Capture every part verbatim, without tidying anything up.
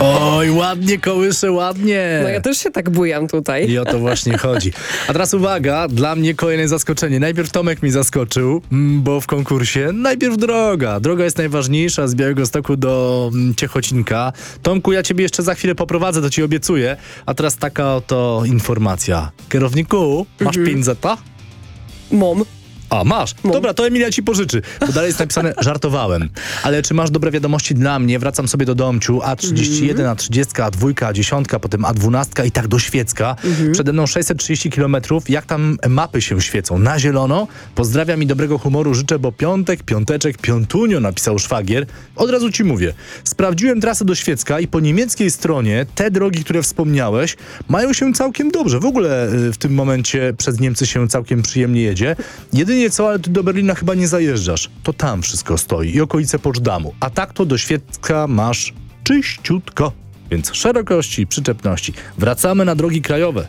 Oj, ładnie kołysze, ładnie. No ja też się tak bujam tutaj. I o to właśnie chodzi. A teraz uwaga, dla mnie kolejne zaskoczenie. Najpierw Tomek mi zaskoczył, mm, bo w konkursie najpierw droga. Droga jest najważniejsza z Białegostoku do mm, Ciechocinka. Tomku, ja ciebie jeszcze za chwilę poprowadzę, to ci obiecuję. A teraz taka oto informacja. Kierowniku, masz Mhm. pięć zeta? Mom. A, masz. Mam. Dobra, to Emilia ci pożyczy. Bo dalej jest napisane, żartowałem. Ale czy masz dobre wiadomości dla mnie? Wracam sobie do domciu. A trzydzieści jeden, A trzydzieści, A dwa, A dziesięć, potem A dwanaście i tak do Świecka. Przede mną sześćset trzydzieści kilometrów. Jak tam mapy się świecą? Na zielono. Pozdrawiam i dobrego humoru życzę, bo piątek, piąteczek, piątunio, napisał szwagier. Od razu ci mówię. Sprawdziłem trasę do Świecka i po niemieckiej stronie te drogi, które wspomniałeś, mają się całkiem dobrze. W ogóle y, w tym momencie przez Niemcy się całkiem przyjemnie jedzie. Jedynie co, ale ty do Berlina chyba nie zajeżdżasz. To tam wszystko stoi i okolice Poczdamу. A tak to do Świecka masz czyściutko. Więc szerokości i przyczepności. Wracamy na drogi krajowe.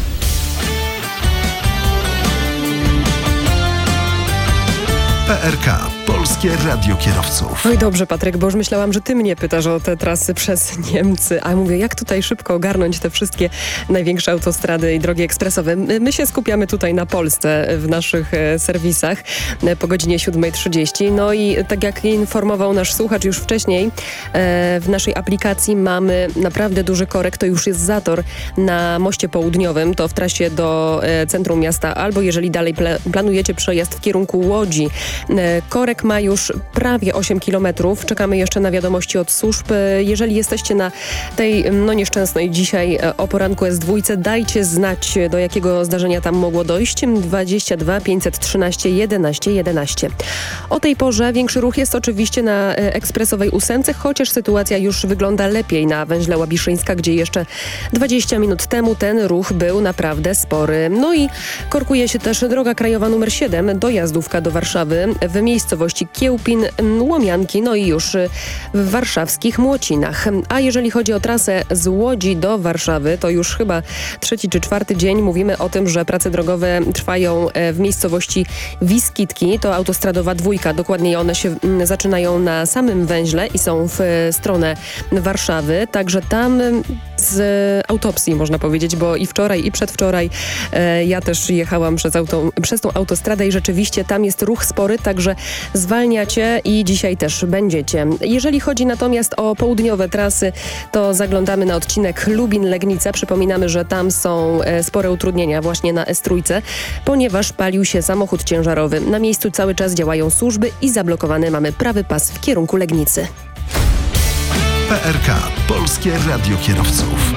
P R K. Polskie Radio Kierowców. Oj dobrze, Patryk, bo już myślałam, że ty mnie pytasz o te trasy przez Niemcy, a mówię, jak tutaj szybko ogarnąć te wszystkie największe autostrady i drogi ekspresowe. My my się skupiamy tutaj na Polsce w naszych e, serwisach e, po godzinie siódma trzydzieści. No i tak jak informował nasz słuchacz już wcześniej, e, w naszej aplikacji mamy naprawdę duży korek. To już jest zator na moście południowym, to w trasie do e, centrum miasta, albo jeżeli dalej pla- planujecie przejazd w kierunku Łodzi. E, korek ma już prawie osiem kilometrów. Czekamy jeszcze na wiadomości od służb. Jeżeli jesteście na tej no nieszczęsnej dzisiaj o poranku S dwa, dajcie znać, do jakiego zdarzenia tam mogło dojść. dwadzieścia dwa pięćset trzynaście jedenaście jedenaście. O tej porze większy ruch jest oczywiście na ekspresowej ósemce, chociaż sytuacja już wygląda lepiej na węźle Łabiszyńska, gdzie jeszcze dwadzieścia minut temu ten ruch był naprawdę spory. No i korkuje się też droga krajowa numer siedem, dojazdówka do Warszawy w miejscowości Kiełpin, Łomianki, no i już w warszawskich Młocinach. A jeżeli chodzi o trasę z Łodzi do Warszawy, to już chyba trzeci czy czwarty dzień mówimy o tym, że prace drogowe trwają w miejscowości Wiskitki. To autostradowa dwójka, dokładniej one się zaczynają na samym węźle i są w stronę Warszawy. Także tam z autopsji można powiedzieć, bo i wczoraj i przedwczoraj e, ja też jechałam przez, auto, przez tą autostradę i rzeczywiście tam jest ruch spory, także zwalniacie i dzisiaj też będziecie. Jeżeli chodzi natomiast o południowe trasy, to zaglądamy na odcinek Lubin-Legnica. Przypominamy, że tam są e, spore utrudnienia właśnie na S trzy, ponieważ palił się samochód ciężarowy. Na miejscu cały czas działają służby i zablokowany mamy prawy pas w kierunku Legnicy. P R K. Polskie Radio Kierowców.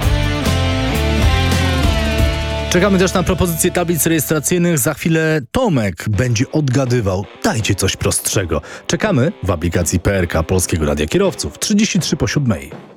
Czekamy też na propozycje tablic rejestracyjnych. Za chwilę Tomek będzie odgadywał. Dajcie coś prostszego. Czekamy w aplikacji P R K Polskiego Radia Kierowców. trzydzieści trzy po siódmej.